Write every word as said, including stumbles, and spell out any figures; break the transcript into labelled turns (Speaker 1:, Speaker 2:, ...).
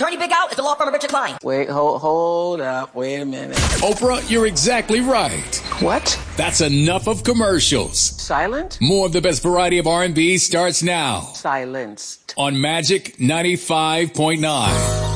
Speaker 1: Attorney Big Al is the law firm of Richard Klein.
Speaker 2: Wait, hold, hold up. Wait a minute.
Speaker 3: Oprah, you're exactly right.
Speaker 2: What?
Speaker 3: That's enough of commercials.
Speaker 2: Silent?
Speaker 3: More of the best variety of R and B starts now.
Speaker 2: Silenced.
Speaker 3: On Magic ninety-five point nine.